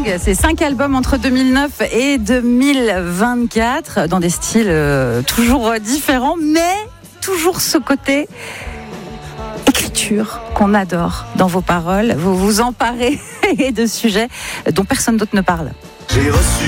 Dingue, c'est 5 albums entre 2009 et 2024, dans des styles toujours différents, mais toujours ce côté écriture qu'on adore dans vos paroles. Vous vous emparez de sujets dont personne d'autre ne parle. J'ai reçu